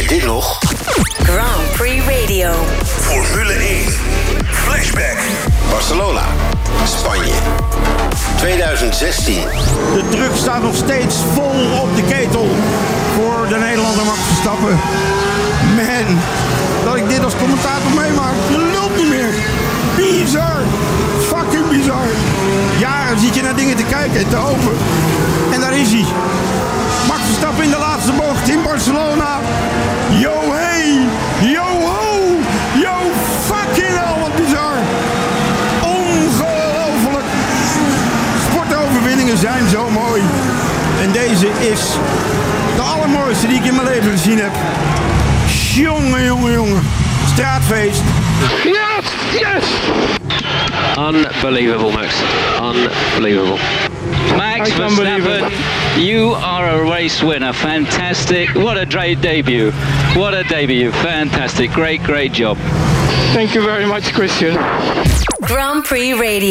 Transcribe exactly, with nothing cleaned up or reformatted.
je dit nog? Grand Prix Radio. Formule één. Flashback. Barcelona. Spanje. twintig zestien. De druk staat nog steeds vol op de ketel voor de Nederlander Max Verstappen. Man, dat ik dit als commentator meemaak, je lult niet meer. Bizar. Fucking bizar. Jaren zit je naar dingen te kijken en te hopen. En daar is hij. Max Verstappen in de laatste bocht in Barcelona. Yo hey, yo ho, yo fucking hell, wat bizar. Ongelooflijk. Sportoverwinningen zijn zo mooi. En deze is de allermooiste die ik in mijn leven gezien heb. Jongen, jongen, jongen. Straatfeest. Yes, yes. Unbelievable, Max. Unbelievable. Max Verstappen, you are a race winner. Fantastic. What a great debut. What a debut. Fantastic. Great, great job. Thank you very much, Christian. Grand Prix Radio.